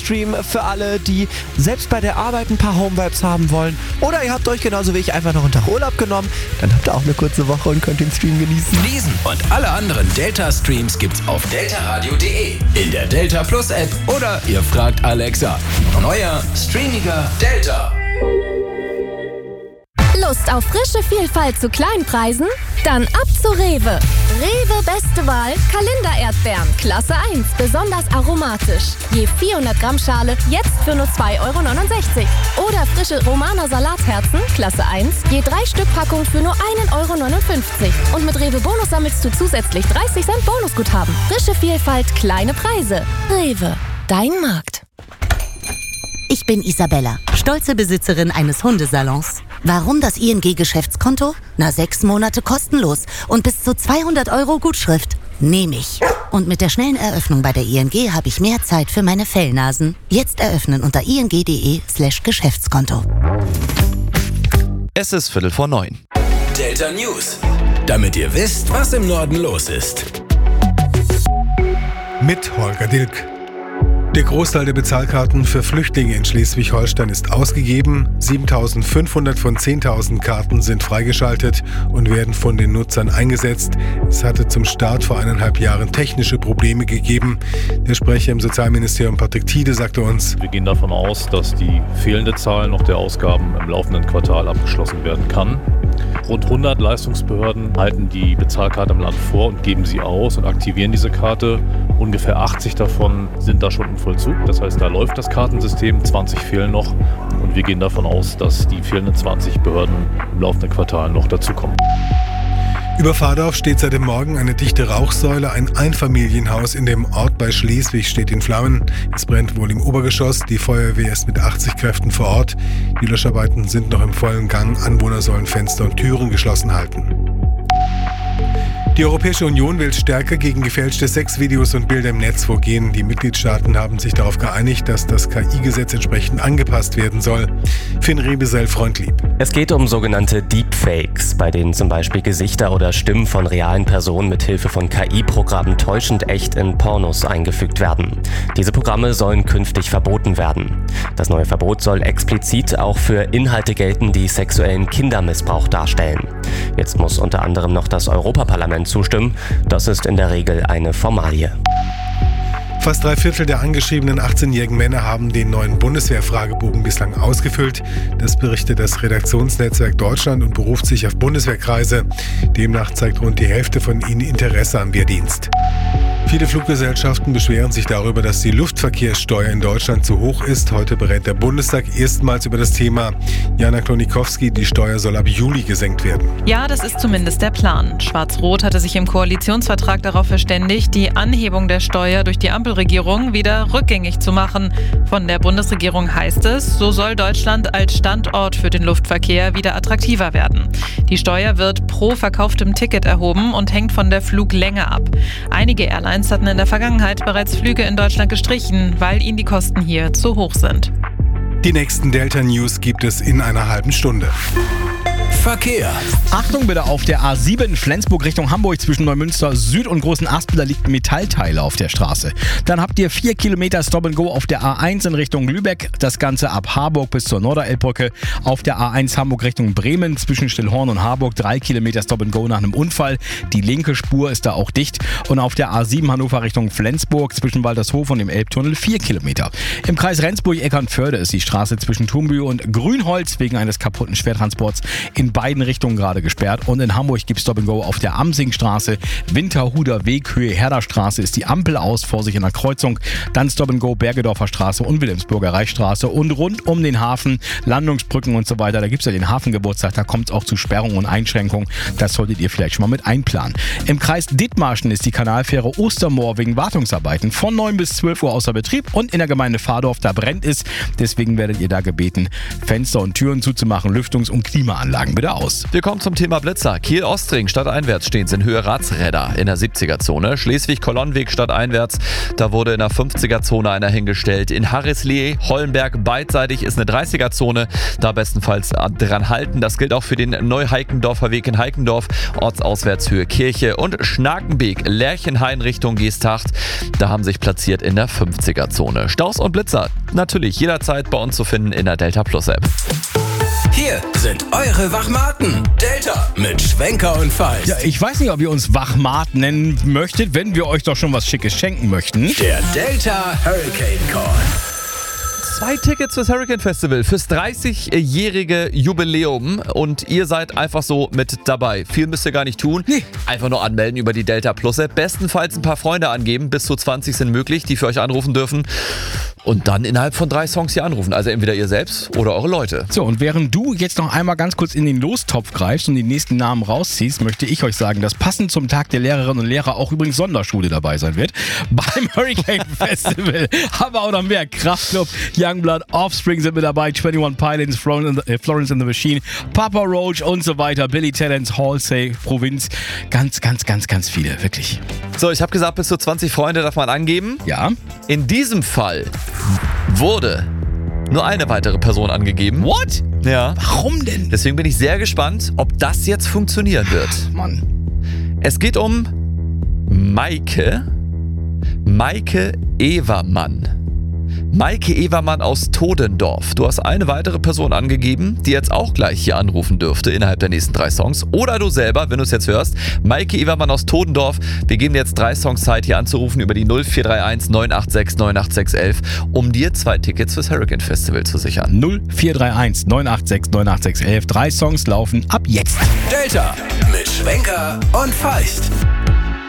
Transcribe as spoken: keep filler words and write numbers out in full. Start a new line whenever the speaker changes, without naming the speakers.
Stream für alle, die selbst bei der Arbeit ein paar Home-Vibes haben wollen. Oder ihr habt euch genauso wie ich einfach noch einen Tag Urlaub genommen. Dann habt ihr auch eine kurze Woche und könnt den Stream genießen.
Diesen und alle anderen Delta-Streams gibt's auf delta radio punkt de, in der Delta Plus App oder ihr fragt Alexa. Neuer, streamiger Delta.
Lust auf frische Vielfalt zu Kleinpreisen? Dann ab zu Rewe. Rewe beste Wahl, Kalender-Erdbeeren, Klasse eins, besonders aromatisch. Je vierhundert Gramm Schale, jetzt für nur zwei Euro neunundsechzig. Oder frische Romaner Salatherzen, Klasse eins, je drei Stück Packung für nur ein Euro neunundfünfzig. Und mit Rewe Bonus sammelst du zusätzlich dreißig Cent Bonusguthaben. Frische Vielfalt, kleine Preise. Rewe, dein Markt.
Ich bin Isabella, stolze Besitzerin eines Hundesalons. Warum das I N G-Geschäftskonto? Na, sechs Monate kostenlos und bis zu zweihundert Euro Gutschrift. Nehme ich. Und mit der schnellen Eröffnung bei der I N G habe ich mehr Zeit für meine Fellnasen. Jetzt eröffnen unter ing punkt de slash Geschäftskonto.
Es ist Viertel vor neun.
Delta News. Damit ihr wisst, was im Norden los ist.
Mit Holger Dilk. Der Großteil der Bezahlkarten für Flüchtlinge in Schleswig-Holstein ist ausgegeben. siebentausendfünfhundert von zehntausend Karten sind freigeschaltet und werden von den Nutzern eingesetzt. Es hatte zum Start vor eineinhalb Jahren technische Probleme gegeben. Der Sprecher im Sozialministerium Patrick Thiede sagte uns:
Wir gehen davon aus, dass die fehlende Zahl noch der Ausgaben im laufenden Quartal abgeschlossen werden kann. Rund hundert Leistungsbehörden halten die Bezahlkarte im Land vor und geben sie aus und aktivieren diese Karte. Ungefähr achtzig davon sind da schon im Vollzug. Das heißt, da läuft das Kartensystem, zwanzig fehlen noch. Und wir gehen davon aus, dass die fehlenden zwanzig Behörden im laufenden Quartal noch dazukommen.
Über Fahrdorf steht seit dem Morgen eine dichte Rauchsäule. Ein Einfamilienhaus in dem Ort bei Schleswig steht in Flammen. Es brennt wohl im Obergeschoss. Die Feuerwehr ist mit achtzig Kräften vor Ort. Die Löscharbeiten sind noch im vollen Gang. Anwohner sollen Fenster und Türen geschlossen halten. Die Europäische Union will stärker gegen gefälschte Sexvideos und Bilder im Netz vorgehen. Die Mitgliedstaaten haben sich darauf geeinigt, dass das K I-Gesetz entsprechend angepasst werden soll. Finn Rebesel-Freundlieb.
Es geht um sogenannte Deepfakes, bei denen zum Beispiel Gesichter oder Stimmen von realen Personen mit Hilfe von K I-Programmen täuschend echt in Pornos eingefügt werden. Diese Programme sollen künftig verboten werden. Das neue Verbot soll explizit auch für Inhalte gelten, die sexuellen Kindermissbrauch darstellen. Jetzt muss unter anderem noch das Europaparlament zustimmen. Das ist in der Regel eine Formalie.
Fast drei Viertel der angeschriebenen achtzehnjährigen Männer haben den neuen Bundeswehr-Fragebogen bislang ausgefüllt. Das berichtet das Redaktionsnetzwerk Deutschland und beruft sich auf Bundeswehrkreise. Demnach zeigt rund die Hälfte von ihnen Interesse am Wehrdienst. Viele Fluggesellschaften beschweren sich darüber, dass die Luftverkehrssteuer in Deutschland zu hoch ist. Heute berät der Bundestag erstmals über das Thema. Jana Klonikowski, die Steuer soll ab Juli gesenkt werden.
Ja, das ist zumindest der Plan. Schwarz-Rot hatte sich im Koalitionsvertrag darauf verständigt, die Anhebung der Steuer durch die Ampelregierung wieder rückgängig zu machen. Von der Bundesregierung heißt es, so soll Deutschland als Standort für den Luftverkehr wieder attraktiver werden. Die Steuer wird pro verkauftem Ticket erhoben und hängt von der Fluglänge ab. Einige Airlines hatten in der Vergangenheit bereits Flüge in Deutschland gestrichen, weil ihnen die Kosten hier zu hoch sind.
Die nächsten Delta News gibt es in einer halben Stunde.
Verkehr.
Achtung bitte auf der A sieben Flensburg Richtung Hamburg zwischen Neumünster Süd und Großen Aspen, da liegt ein Metallteil auf der Straße. Dann habt ihr vier Kilometer Stop and Go auf der A eins in Richtung Lübeck, das Ganze ab Harburg bis zur Norderelbbrücke. Auf der A eins Hamburg Richtung Bremen zwischen Stillhorn und Harburg drei Kilometer Stop and Go nach einem Unfall. Die linke Spur ist da auch dicht. Und auf der A sieben Hannover Richtung Flensburg zwischen Waltershof und dem Elbtunnel vier Kilometer. Im Kreis Rendsburg-Eckernförde ist die Straße zwischen Thumbü und Grünholz wegen eines kaputten Schwertransports in beiden Richtungen gerade gesperrt. Und in Hamburg gibt es Stop and Go auf der Amsingstraße, Winterhuder Weg, Höhe Herderstraße ist die Ampel aus, Vorsicht in der Kreuzung. Dann Stop and Go Bergedorfer Straße und Wilhelmsburger Reichsstraße und rund um den Hafen, Landungsbrücken und so weiter. Da gibt es ja den Hafengeburtstag, da kommt es auch zu Sperrungen und Einschränkungen. Das solltet ihr vielleicht schon mal mit einplanen. Im Kreis Dithmarschen ist die Kanalfähre Ostermoor wegen Wartungsarbeiten von neun bis zwölf Uhr außer Betrieb und in der Gemeinde Fahrdorf, da brennt es. Deswegen werdet ihr da gebeten, Fenster und Türen zuzumachen, Lüftungs- und Klimaanlagen. wieder aus.
Wir kommen zum Thema Blitzer. Kiel-Ostring stadteinwärts stehen in Höhe Ratsräder in der siebziger-Zone. Schleswig-Kolonnenweg stadteinwärts, da wurde in der fünfziger-Zone einer hingestellt. In Harrislee, Hollenberg beidseitig ist eine dreißiger-Zone. Da bestenfalls dran halten. Das gilt auch für den Neu-Heikendorfer Weg in Heikendorf, ortsauswärts Höhe Kirche. Und Schnakenbeek, Lerchenhain Richtung Geesthacht, da haben sich platziert in der fünfziger-Zone. Staus und Blitzer, natürlich jederzeit bei uns zu finden in der Delta Plus App.
Hier sind eure Wachmaten. Delta mit Schwenker und Feist.
Ja, ich weiß nicht, ob ihr uns Wachmat nennen möchtet, wenn wir euch doch schon was Schickes schenken möchten.
Der Delta Hurricane Call.
Zwei Tickets fürs Hurricane Festival, fürs dreißigjährige Jubiläum und ihr seid einfach so mit dabei. Viel müsst ihr gar nicht tun.
Nee.
Einfach nur anmelden über die Delta Plus App. Bestenfalls ein paar Freunde angeben, bis zu zwanzig sind möglich, die für euch anrufen dürfen. Und dann innerhalb von drei Songs hier anrufen. Also entweder ihr selbst oder eure Leute.
So, und während du jetzt noch einmal ganz kurz in den Lostopf greifst und die nächsten Namen rausziehst, möchte ich euch sagen, dass passend zum Tag der Lehrerinnen und Lehrer auch übrigens Sonderschule dabei sein wird. Beim Hurricane Festival haben wir auch noch mehr. Kraftklub, Youngblood, Offspring sind mit dabei, einundzwanzig Pilots, Florence and the Machine, Papa Roach und so weiter, Billy Talents, Halsey, Provinz. Ganz, ganz, ganz, ganz viele, wirklich.
So, ich habe gesagt, bis zu zwanzig Freunde darf man angeben.
Ja.
In diesem Fall wurde nur eine weitere Person angegeben.
What?
Ja.
Warum denn?
Deswegen bin ich sehr gespannt, ob das jetzt funktionieren wird.
Ach, Mann.
Es geht um Maike. Maike Evermann. Maike Evermann aus Todendorf. Du hast eine weitere Person angegeben, die jetzt auch gleich hier anrufen dürfte innerhalb der nächsten drei Songs. Oder du selber, wenn du es jetzt hörst. Maike Evermann aus Todendorf. Wir geben dir jetzt drei Songs Zeit, hier anzurufen über die null vier drei eins neun acht sechs neun acht sechs eins eins, um dir zwei Tickets fürs Hurricane Festival zu sichern.
null vier drei eins neun acht sechs neun acht sechs eins eins. Drei Songs laufen ab jetzt.
Delta mit Schwenker und Feist.